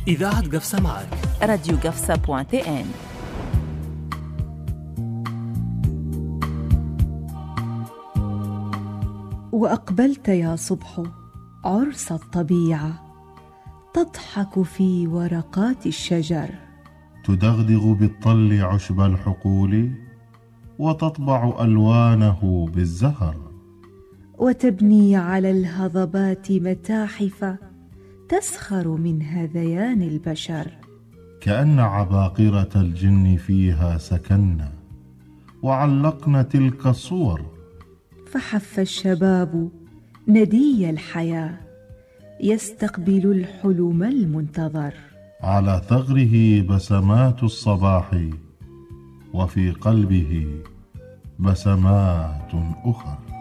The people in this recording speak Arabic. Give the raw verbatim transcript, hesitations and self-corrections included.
إذاعة قفصة معك، راديو قفصة بوانتي ان. وأقبلت يا صبح عرس الطبيعة، تضحك في ورقات الشجر، تدغدغ بالطل عشب الحقول، وتطبع ألوانه بالزهر، وتبني على الهضبات متاحف تسخر من هذيان البشر، كأن عباقرة الجن فيها سكن وعلقن تلك الصور. فحف الشباب ندي الحياة يستقبل الحلم المنتظر، على ثغره بسمات الصباح، وفي قلبه بسمات أخر.